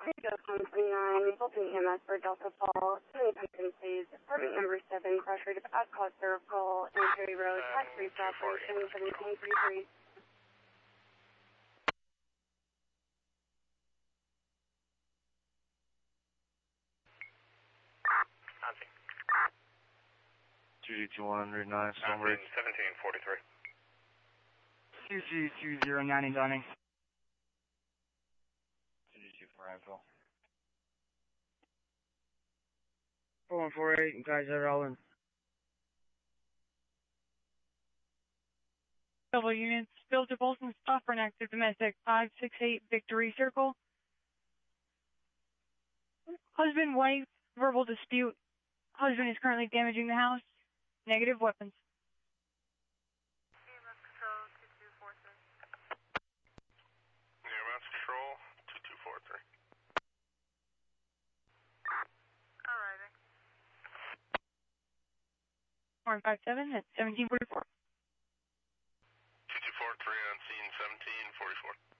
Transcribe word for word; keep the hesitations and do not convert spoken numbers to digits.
Rico one twenty-nine, resulting E M S for Delta Fall. Tony Pumpkin, please. Apartment number seven, crash rate of at cause serve call, Perry Road, tax free for operation seventeen thirty-three. two G two one oh nine, Stonebridge. seventeen forty-three. two G two zero nine, Dunning. two G two four info. four one four eight, Kaiser Rollins. Double units, Bill to Bolton, stop for an active domestic, five six eight Victory Circle. Husband, wife, verbal dispute. Husband is currently damaging the house. Negative weapons. E M S Control two two four three. E M S Control two two four three. Arriving. one five seven, that's seventeen forty-four. two two four three on scene seventeen forty-four.